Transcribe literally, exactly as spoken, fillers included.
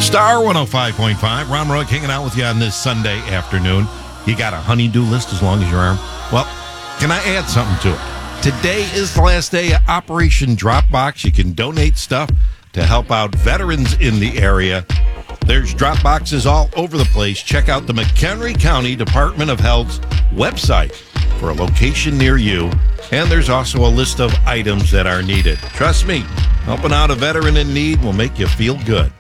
Star one oh five point five. Ron Roy hanging out with you on this Sunday afternoon. You got a honey-do list as long as your arm? Well, can I add something to it? Today is the last day of Operation Dropbox. You can donate stuff to help out veterans in the area. There's drop boxes all over the place. Check out the McHenry County Department of Health's website for a location near you. And there's also a list of items that are needed. Trust me, helping out a veteran in need will make you feel good.